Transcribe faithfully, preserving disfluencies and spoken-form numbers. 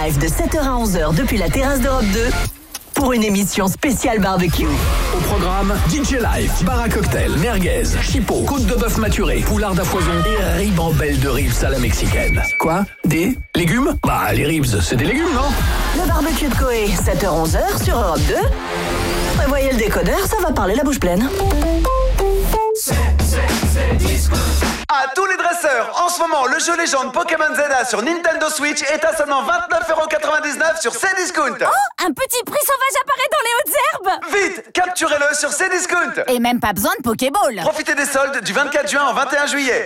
live de sept heures à onze heures depuis la terrasse d'Europe deux pour une émission spéciale barbecue. Au programme, D J live, bar à cocktail, merguez, chipot, côte de bœuf maturée, poulard à foison et ribambelle de ribs à la mexicaine. Quoi? Des légumes? Bah, les ribs, c'est des légumes, non? Le barbecue de Coé, sept heures à onze heures sur Europe deux. Prévoyez le décodeur, ça va parler la bouche pleine. C'est, c'est, c'est Discount. À tous les dresseurs, en ce moment, le jeu légende Pokémon Zelda sur Nintendo Switch est à seulement vingt-neuf euros quatre-vingt-dix-neuf sur Cdiscount. Oh, un petit prix sauvage apparaît dans les hautes herbes. Vite, capturez-le sur Cdiscount. Et même pas besoin de Pokéball. Profitez des soldes du vingt-quatre juin au vingt et un juillet.